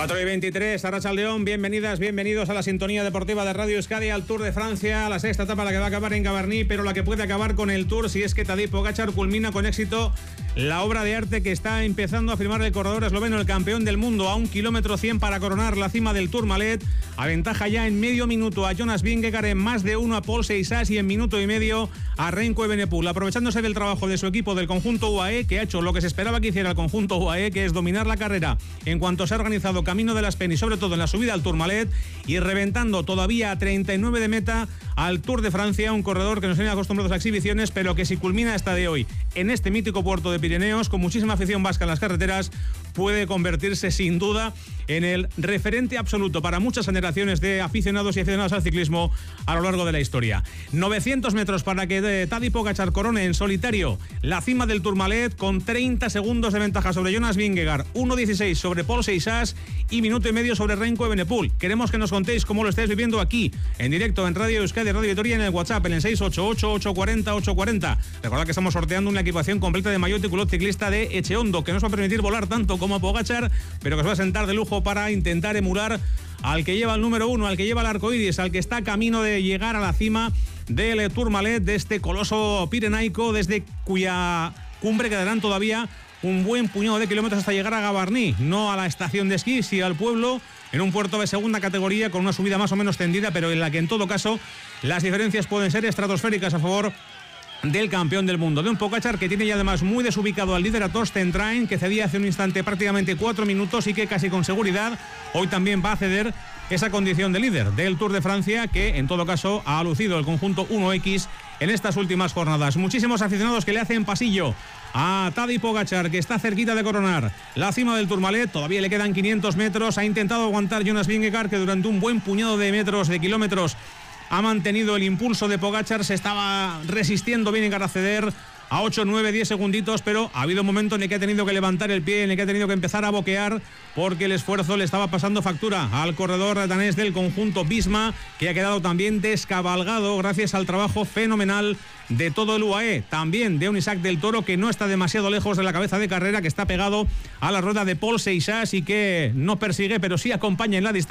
4:23, Arratsaldeón, bienvenidas, bienvenidos a la sintonía deportiva de Radio Euskadi, al Tour de Francia, la sexta etapa, la que va a acabar en Gavarnie, pero la que puede acabar con el Tour si es que Tadej Pogačar culmina con éxito la obra de arte que está empezando a firmar el corredor esloveno, el campeón del mundo, a 1 kilómetro 100 para coronar la cima del Tourmalet. Aventaja ya en medio minuto a Jonas Vingegaard, en más de uno a Paul Seixas y en minuto y medio a Remco Evenepoel, aprovechándose del trabajo de su equipo del conjunto UAE, que ha hecho lo que se esperaba que hiciera el conjunto UAE, que es dominar la carrera en cuanto se ha organizado camino de las Peñas y sobre todo en la subida al Tourmalet, y reventando todavía a 39 de meta al Tour de Francia, un corredor que nos tiene acostumbrados a exhibiciones, pero que si culmina esta de hoy en este mítico puerto de Pirineos, con muchísima afición vasca en las carreteras, puede convertirse sin duda en el referente absoluto para muchas generaciones de aficionados y aficionadas al ciclismo a lo largo de la historia. 900 metros para que Tadej Pogačar corone en solitario la cima del Tourmalet, con 30 segundos de ventaja sobre Jonas Vingegaard, 1:16 sobre Paul Seixas y minuto y medio sobre Remco Evenepoel. Queremos que nos contéis cómo lo estáis viviendo aquí en directo en Radio Euskadi, Radio Vitoria, en el WhatsApp, en el 688-840-840. Recordad que estamos sorteando una equipación completa de maillot y culot ciclista de Echeondo, que no os va a permitir volar tanto como a Pogačar, pero que os va a sentar de lujo para intentar emular al que lleva el número uno, al que lleva el arco iris, al que está camino de llegar a la cima del Tourmalet, de este coloso pirenaico, desde cuya cumbre quedarán todavía un buen puñado de kilómetros hasta llegar a Gavarnie, no a la estación de esquí, sino al pueblo, en un puerto de segunda categoría con una subida más o menos tendida, pero en la que en todo caso las diferencias pueden ser estratosféricas a favor del campeón del mundo, de un Pogačar que tiene ya además muy desubicado al líder, a Torsten Train, que cedía hace un instante prácticamente 4 minutos y que casi con seguridad hoy también va a ceder esa condición de líder del Tour de Francia, que en todo caso ha lucido el conjunto 1X en estas últimas jornadas. Muchísimos aficionados que le hacen pasillo a Tadej Pogačar, que está cerquita de coronar la cima del Tourmalet. Todavía le quedan 500 metros. Ha intentado aguantar Jonas Vingegaard, que durante un buen puñado de metros, de kilómetros, ha mantenido el impulso de Pogačar. Se estaba resistiendo Vingegaard a ceder a 8, 9, 10 segunditos, pero ha habido un momento en el que ha tenido que levantar el pie, en el que ha tenido que empezar a boquear, porque el esfuerzo le estaba pasando factura al corredor danés del conjunto Visma, que ha quedado también descabalgado gracias al trabajo fenomenal de todo el UAE, también de un Isaac del Toro, que no está demasiado lejos de la cabeza de carrera, que está pegado a la rueda de Paul Seixas y que no persigue, pero sí acompaña en la distancia